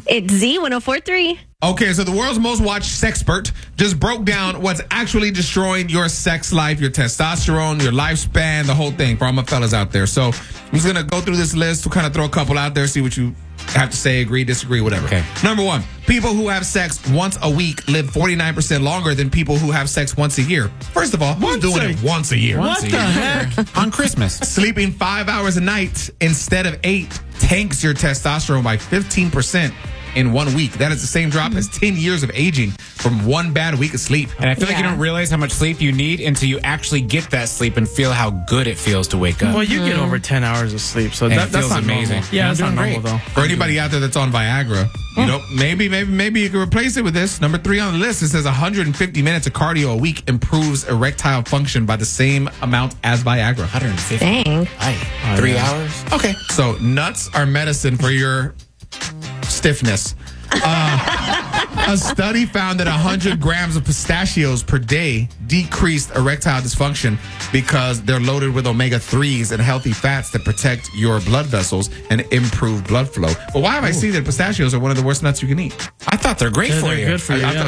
It's Z1043. Okay, so the world's most watched sexpert just broke down what's actually destroying your sex life, your testosterone, your lifespan, the whole thing for all my fellas out there. So I'm just going to go through this list. We'll kind of throw a couple out there, see what you have to say, agree, disagree, whatever. Okay. Number one, people who have sex once a week live 49% longer than people who have sex once a year. First of all, who's doing it once a year? What the heck? On Christmas. Sleeping 5 hours a night instead of 8 tanks your testosterone by 15% in 1 week. That is the same drop as 10 years of aging from one bad week of sleep. And I feel like you don't realize how much sleep you need until you actually get that sleep and feel how good it feels to wake up. Well, you get over 10 hours of sleep, so that's feels not amazing. normal. Yeah, that's not normal, though. For anybody out there that's on Viagra, you know, maybe you can replace it with this. Number 3 on the list, it says 150 minutes of cardio a week improves erectile function by the same amount as Viagra. 150. Dang. 3 hours? Okay. So nuts are medicine for your stiffness. A study found that 100 grams of pistachios per day decreased erectile dysfunction because they're loaded with omega-3s and healthy fats that protect your blood vessels and improve blood flow. But why have I seen that pistachios are one of the worst nuts you can eat? I thought they're great for They're you. good for you. I yeah.